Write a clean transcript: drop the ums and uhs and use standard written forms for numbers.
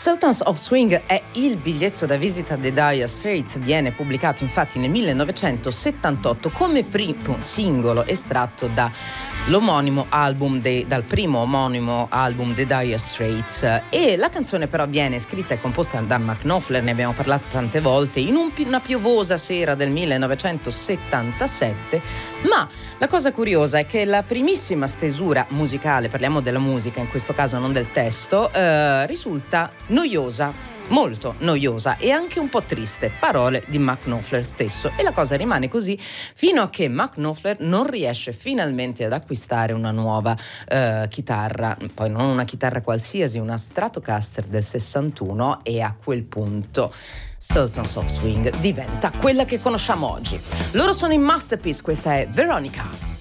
Sultans of Swing è il biglietto da visita dei Dire Straits, viene pubblicato infatti nel 1978 come primo singolo estratto dall'omonimo album dal primo omonimo album dei Dire Straits, e la canzone però viene scritta e composta da Mark Knopfler, ne abbiamo parlato tante volte, in una piovosa sera del 1977, ma la cosa curiosa è che la primissima stesura musicale, parliamo della musica in questo caso, non del testo, risulta noiosa, molto noiosa e anche un po' triste, parole di Mark Knopfler stesso, e la cosa rimane così fino a che Mark Knopfler non riesce finalmente ad acquistare una nuova chitarra, poi non una chitarra qualsiasi, una Stratocaster del 61, e a quel punto Sultans of Swing diventa quella che conosciamo oggi. Loro sono in Masterpiece, questa è Veronica.